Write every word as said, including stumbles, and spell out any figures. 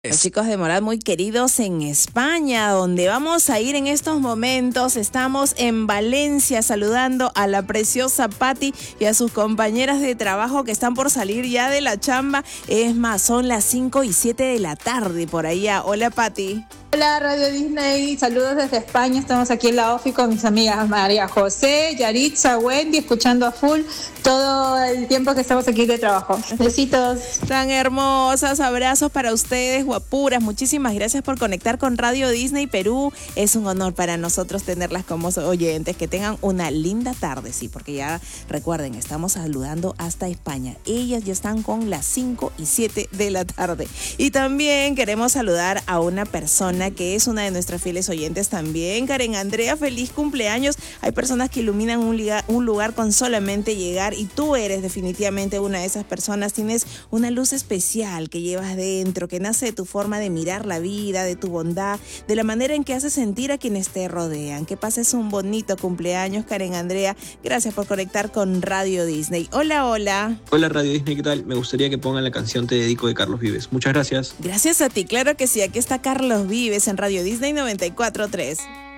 Los chicos de Morad muy queridos en España, donde vamos a ir en estos momentos. Estamos en Valencia saludando a la preciosa Patti y a sus compañeras de trabajo que están por salir ya de la chamba. Es más, son las cinco y siete de la tarde por allá. Hola, Patti. Hola Radio Disney, saludos desde España, estamos aquí en la OFI con mis amigas María José, Yaritza, Wendy, escuchando a full todo el tiempo que estamos aquí de trabajo. Besitos. Tan hermosas, abrazos para ustedes, guapuras, muchísimas gracias por conectar con Radio Disney Perú. Es un honor para nosotros tenerlas como oyentes, que tengan una linda tarde, sí, porque ya recuerden, estamos saludando hasta España. Ellas ya están con las cinco y siete de la tarde. Y también queremos saludar a una persona que es una de nuestras fieles oyentes también. Karen Andrea, feliz cumpleaños. Hay personas que iluminan un lugar, un lugar con solamente llegar, y tú eres definitivamente una de esas personas. Tienes una luz especial que llevas dentro, que nace de tu forma de mirar la vida, de tu bondad, de la manera en que haces sentir a quienes te rodean. Que pases un bonito cumpleaños, Karen Andrea. Gracias por conectar con Radio Disney. Hola, hola. Hola Radio Disney, ¿qué tal? Me gustaría que pongan la canción Te Dedico de Carlos Vives. Muchas gracias. Gracias a ti, claro que sí. Aquí está Carlos Vives en Radio Disney noventa y cuatro punto tres.